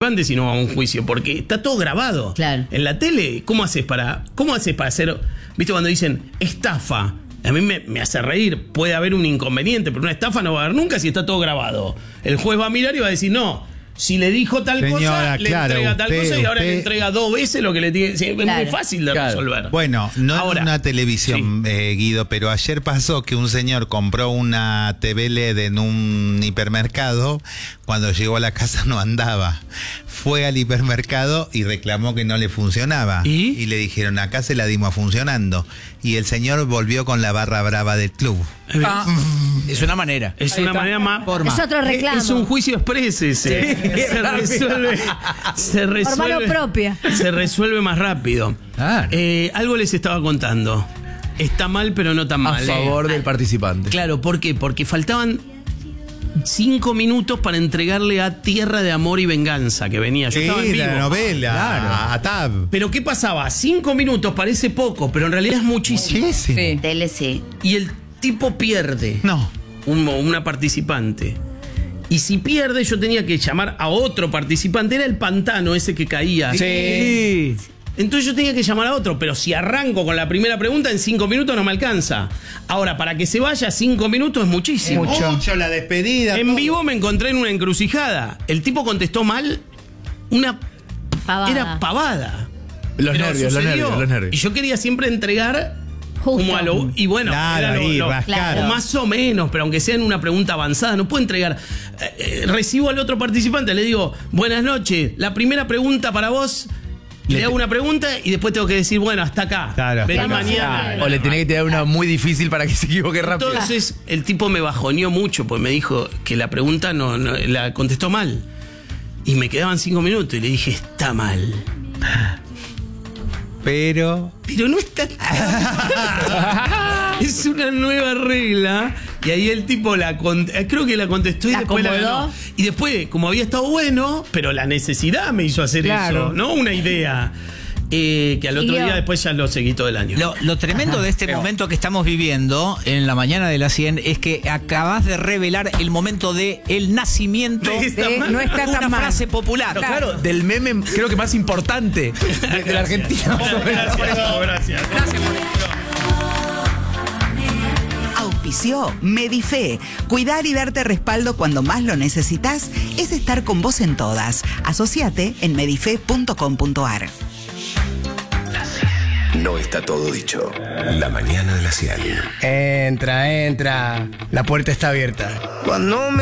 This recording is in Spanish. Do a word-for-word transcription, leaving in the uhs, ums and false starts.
participante si no va a un juicio, porque está todo grabado. Claro. En la tele, ¿cómo haces para, cómo haces para hacer, viste cuando dicen estafa? A mí me, me hace reír, puede haber un inconveniente, pero una estafa no va a haber nunca si está todo grabado. El juez va a mirar y va a decir, no, si le dijo tal Señora, cosa, le claro, entrega tal usted, cosa y ahora usted... le entrega dos veces lo que le tiene. Sí, es Claro. muy fácil de Claro. resolver. Bueno, no Ahora, en una televisión, sí. eh, Guido, pero ayer pasó que un señor compró una T V L E D en un hipermercado. Cuando llegó a la casa no andaba. Fue al hipermercado y reclamó que no le funcionaba. ¿Y? Y le dijeron, acá se la dimos funcionando. Y el señor volvió con la barra brava del club. Ah, es una manera. Es Ahí una está. manera más. Forma. Es otro reclamo. Es un juicio express ese. Sí, se rápido. resuelve. Se Por resuelve. mano propia. Se resuelve más rápido. Claro. Eh, algo les estaba contando. Está mal, pero no tan A mal. favor eh. del participante. Claro, ¿por qué? Porque faltaban cinco minutos para entregarle a Tierra de Amor y Venganza, que venía. Yo estaba en Sí, vivo. la novela, Claro. a Tab. Pero ¿qué pasaba? Cinco minutos parece poco, pero en realidad es muchísimo. Muchísimo. Sí. Tele sí. Y el tipo pierde. No. Un- una participante. Y si pierde, yo tenía que llamar a otro participante. Era el pantano ese que caía. Sí. Entonces yo tenía que llamar a otro. Pero si arranco con la primera pregunta, en cinco minutos no me alcanza. Ahora, para que se vaya, cinco minutos es muchísimo. Mucho. la despedida. En todo. vivo me encontré en una encrucijada. El tipo contestó mal una... Pavada. Era pavada. Los Pero nervios, los sucedió. nervios, los nervios. Y yo quería siempre entregar... Justo. Como a lo, y bueno, Claro, era lo- ahí, lo- rascar. o más o menos, pero aunque sea en una pregunta avanzada, no puedo entregar. Eh, eh, recibo al otro participante, le digo, buenas noches, la primera pregunta para vos, le, Le- hago una pregunta y después tengo que decir, bueno, hasta acá. Claro, Vení hasta acá. mañana. O le tenés que tirar una muy difícil para que se equivoque rápido. Entonces el tipo me bajoneó mucho, pues me dijo que la pregunta no, no la contestó mal. Y me quedaban cinco minutos y le dije, está mal. Pero... Pero no está es una nueva regla. Y ahí el tipo la con- creo que la contestó y ¿La después la acomodó? ganó. Y después, como había estado bueno, pero la necesidad me hizo hacer Claro. eso, no una idea. Eh, que al otro Siguió. día después ya lo seguí todo el año. Lo, lo tremendo de este momento que estamos viviendo en la mañana de la cien es que acabas de revelar el momento de el nacimiento De esta de mal. No está una tan mal. frase popular. No, claro, del meme creo que más importante de, de la Argentina. más o menos. Gracias, gracias. Auspició Medife. Cuidar y darte respaldo cuando más lo necesitas es estar con vos en todas. Asociate en medife punto com punto ar. No está todo dicho. La mañana de la cien. Entra, entra. La puerta está abierta. Cuando me